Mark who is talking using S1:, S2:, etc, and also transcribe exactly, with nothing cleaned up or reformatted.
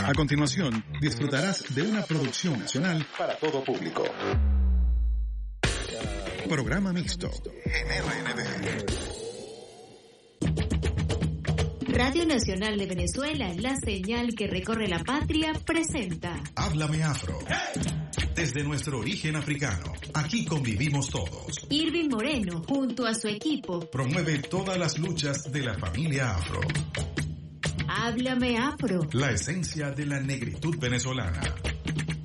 S1: A continuación, disfrutarás de una producción nacional para todo público. Programa mixto en R N B.
S2: Radio Nacional de Venezuela, la señal que recorre la patria, presenta
S3: Háblame Afro. Desde nuestro origen africano, aquí convivimos todos.
S2: Irving Moreno, junto a su equipo,
S3: promueve todas las luchas de la familia afro.
S2: Háblame Afro.
S3: La esencia de la negritud venezolana.